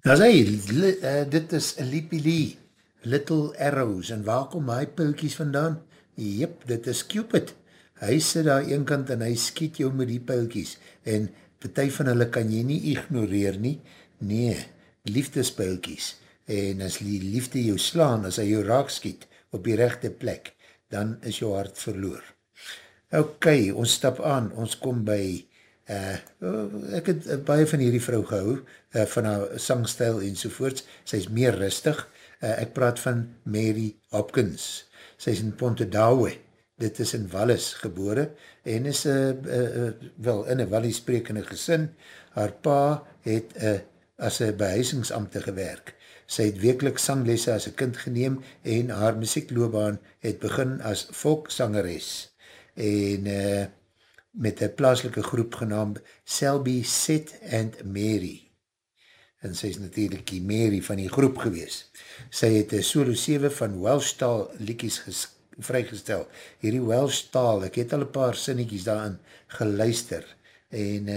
Nou sê, dit is Lippy Lee, Little Arrows, en waar kom hy pijlkies vandaan? Jep, dit is Cupid. Hy sit daar een kant en hy skiet jou met die pijlkies, en party van hulle kan jy nie ignoreer nie, nee, liefdespijlkies, en as die liefde jou slaan, as hy jou raak skiet, op die rechte plek, dan is jou hart verloor. Ok, ons stap aan, ons kom by ek het baie van hierdie vrou gehou, van haar sangstijl enzovoorts, sy is meer rustig, ek praat van Mary Hopkins, sy is in Pontedawe, dit is in Wallis gebore, en is wel in een Wallis sprekende gesin, haar pa het as een behuisingsamte gewerk, sy het wekelijk sanglesse as een kind geneem, en haar muziekloopbaan het begin as volksangeres, en met een plaaslike groep genaamd Selby Set and Mary. En sy is natuurlijk die Mary van die groep gewees. Sy het een solo 7 van Welsh taal liedjies vrygestel. Hierdie Welsh taal, ek het al een paar sinnetjies daarin geluister, en